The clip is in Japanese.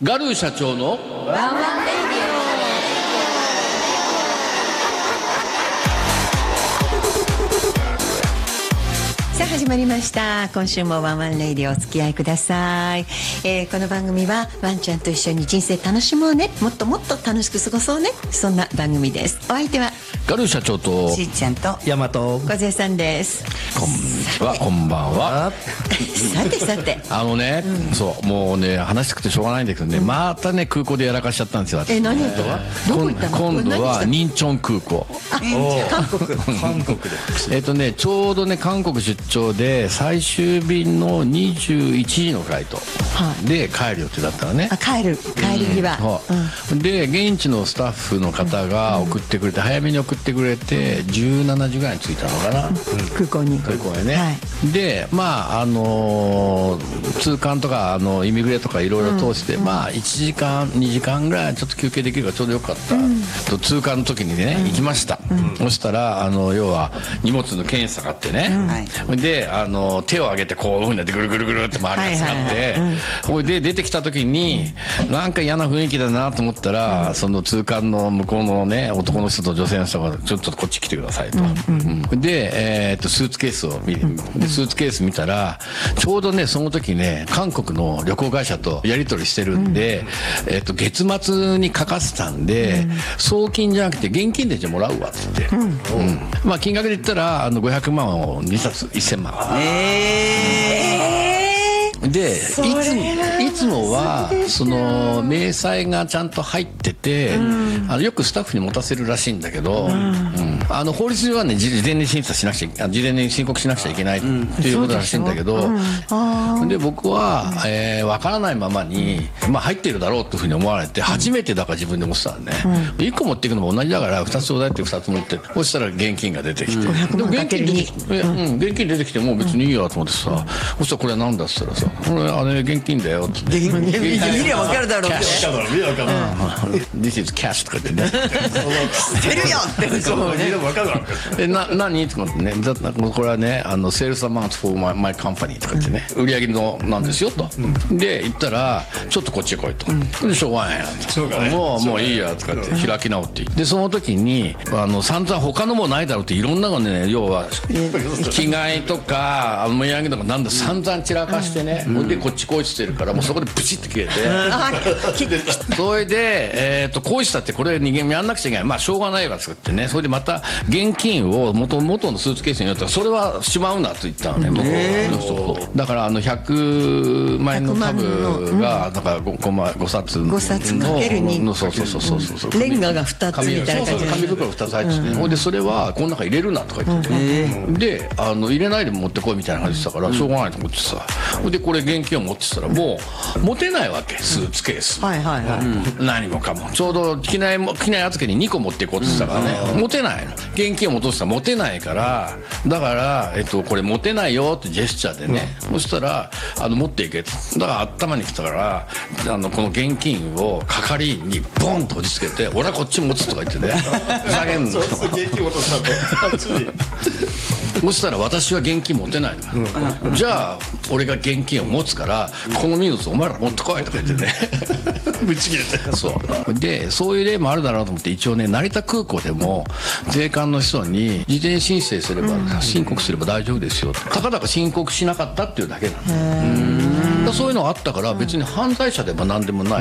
ガルー社長のワンワンレディオ。さあ始まりました。今週もワンワンレディオお付き合いください。この番組はワンちゃんと一緒に人生楽しもうね、もっともっと楽しく過ごそうね、そんな番組です。お相手はガルー社長としーちゃんとヤマト。 小勢さんです。 こんにちは、こんばんは。 さてさて、 そうもうね話したくてしょうがないんだけどね、またね空港でやらかしちゃったんですよ。私何どこ行ったの？ 今度はニンチョン空港。 韓国でちょうどね韓国出張で最終便の21時のフライトで帰る予定だったのね。 帰る際、 で現地のスタッフの方が送ってくれて、早めに送ってくれて17時ぐらいに着いたのかな、 空港にね、はい、で通関とかイミグレとかいろいろ通して、1時間2時間ぐらいちょっと休憩できるからちょうどよかった、通関の時にね、行きました、そしたら要は荷物の検査があってね、で手を挙げてこういうふうになってぐるぐるぐるって周りが使って、それで出てきた時になんか嫌な雰囲気だなと思ったら、その通関の向こうのね男の人と女性の人がちょっとこっち来てくださいと、で、スーツケース見たらちょうどねその時ね韓国の旅行会社とやり取りしてるんで、月末にかかってたんで、送金じゃなくて現金でじゃもらうわっつって、金額で言ったら500万を2冊1000万。でいつもはその明細がちゃんと入ってて、よくスタッフに持たせるらしいんだけど、法律ではね事前に申告しなくちゃいけないっていうことらしいんだけど、で僕は分からないままに入ってるだろうというふうに思われて、初めてだから自分で持ってたんでね、1個持っていくのも同じだから2つちょうだいって2つ持って、そしたら現金が出てきて、でも現金出てきても別にいいやと思ってさ、そしたらこれは何だっつったらさ、これ現金だよって。 見りゃ分かるだろうって。 This is cash とか言ってね。 捨てるよって。そうね。分かるわけ。 何とかってね、これはねsales amount for my company とか言ってね、売り上げのなんですよと。で言ったらちょっとこっちへ来いと。でしょうがないなと。もういいやとかって開き直って。でその時に散々他のもないだろうっていろんなのね、要は着替えとかお土産とかなんだ散々散らかしてね。でこっちこいしてるから、もうそこでブチッて切れて、それでこいしたってこれ人間やんなくちゃいけない、しょうがないわ作ってね、それでまた現金を元のスーツケースに入れたら、それはしまうなと言ったのね、向こうの人。だから100万円の株がだから5冊の 5冊かける2、 そうレンガが2つみたいな感じで、 紙袋2つ入ってて、ほいでそれはこの中入れるなとか言ってて、で入れないで持ってこいみたいな感じでしたから、しょうがないと思ってさ、でこれ現金を持ってたらもう持てないわけ、スーツケース、何もかもちょうど機内預けに2個持っていこうって言ってたからね、持てないの、現金を持としたら持てないから、だからこれ持てないよってジェスチャーでね、そしたら持っていけって、だから頭に来たからこの現金を係員にボンと押し付けて、俺はこっち持つとか言ってね、ふざけんの。そしたら私は現金持てないの、じゃあ俺が現金を持つからこの荷物お前ら持ってこいとか言ってねぶち切れて、そういう例もあるだろうと思って、一応ね成田空港でも税関の人に事前申請すれば、申告すれば大丈夫ですよ、たかだか申告しなかったっていうだけなの。そういうのがあったから別に犯罪者でも何でもない。